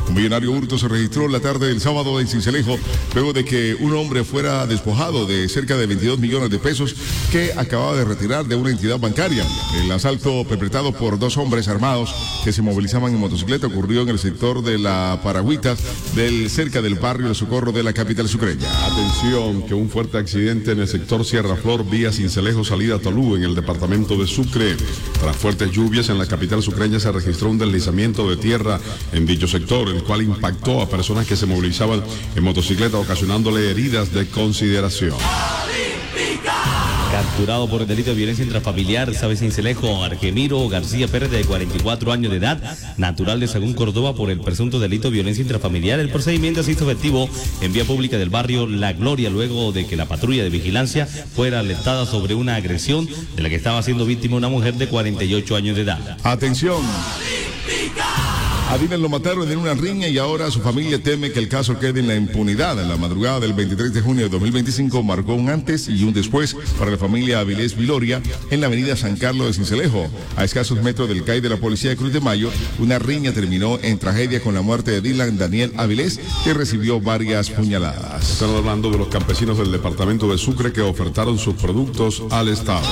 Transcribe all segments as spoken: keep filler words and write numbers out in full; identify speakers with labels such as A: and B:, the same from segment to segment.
A: Un millonario hurto se registró la tarde del sábado en Sincelejo, luego de que un hombre fuera despojado de cerca de veintidós millones de pesos que acababa de retirar de una entidad bancaria. El asalto perpetrado por dos hombres armados que se movilizaban en motocicleta ocurrió en el sector de la Paragüita, del, cerca del barrio de Socorro de la capital sucreña.
B: Atención, que un fuerte accidente en el sector Sierra Flor, vía Sincelejo, salida Tolú, en el departamento de Sucre. Tras fuertes lluvias en la capital sucreña se registró un deslizamiento de tierra en dicho sector, el cual impactó a personas que se movilizaban en motocicleta, ocasionándole heridas de consideración.
C: Capturado por el delito de violencia intrafamiliar, sabe Sincelejo, Argemiro García Pérez, de cuarenta y cuatro años de edad, natural de Sagún, Córdoba, por el presunto delito de violencia intrafamiliar. El procedimiento se hizo efectivo en vía pública del barrio La Gloria, luego de que la patrulla de vigilancia fuera alertada sobre una agresión de la que estaba siendo víctima una mujer de cuarenta y ocho años de edad.
A: Atención. A Dylan lo mataron en una riña y ahora su familia teme que el caso quede en la impunidad. En la madrugada del veintitrés de junio de dos mil veinticinco marcó un antes y un después para la familia Avilés Viloria en la avenida San Carlos de Sincelejo. A escasos metros del C A I de la Policía de Cruz de Mayo, una riña terminó en tragedia con la muerte de Dylan Daniel Avilés, que recibió varias puñaladas.
B: Están hablando de los campesinos del departamento de Sucre que ofertaron sus productos al Estado.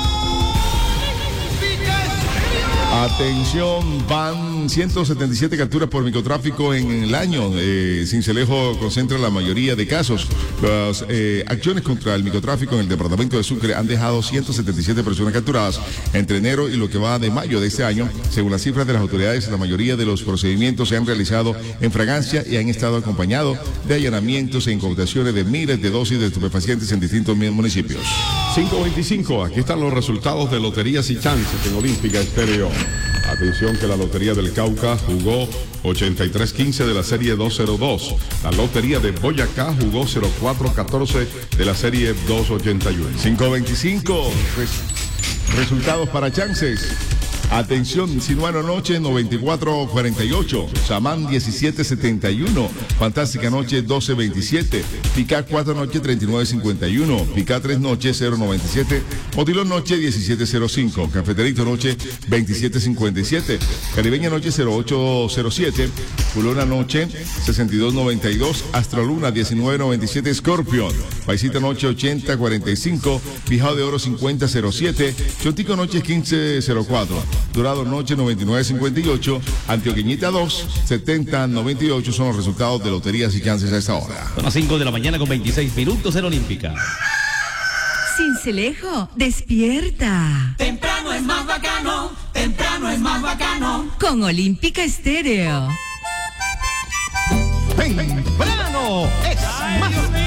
A: Atención, van ciento setenta y siete capturas por microtráfico en el año. Eh, Sincelejo concentra la mayoría de casos. Las eh, acciones contra el microtráfico en el departamento de Sucre han dejado ciento setenta y siete personas capturadas entre enero y lo que va de mayo de este año. Según las cifras de las autoridades, la mayoría de los procedimientos se han realizado en fragancia y han estado acompañados de allanamientos e incautaciones de miles de dosis de estupefacientes en distintos municipios.
B: cinco veinticinco, aquí están los resultados de Loterías y Chances en Olímpica Estéreo. Atención, que la Lotería del Cauca jugó ochenta y tres quince de la serie doscientos dos. La Lotería de Boyacá jugó cero cuatro catorce de la serie doscientos ochenta y uno.
A: cinco veinticinco. Res- resultados para Chances. Atención, Sinuano Noche noventa y cuatro cuarenta y ocho, Samán diecisiete setenta y uno, Fantástica Noche doce veintisiete, Picá cuatro Noche treinta y nueve cincuenta y uno, Picá tres Noche cero noventa y siete, Motilón Noche diecisiete cero cinco, Cafeterito Noche veintisiete cincuenta y siete, Caribeña Noche cero ocho cero siete, Culona Noche sesenta y dos noventa y dos, Astroluna diecinueve noventa y siete, Scorpion, Paisita Noche ochenta cuarenta y cinco, Bijao de Oro cincuenta cero siete, Chontico Noche quince cero cuatro, Dorado Noche noventa y nueve cincuenta y ocho, Antioqueñita dos, setenta noventa y ocho son los resultados de Loterías y Chances a esta hora.
C: Son las cinco de la mañana con veintiséis minutos en Olímpica.
D: Sincelejo, despierta.
E: Temprano es más bacano, temprano es más bacano.
D: Con Olímpica Estéreo.
F: Temprano es más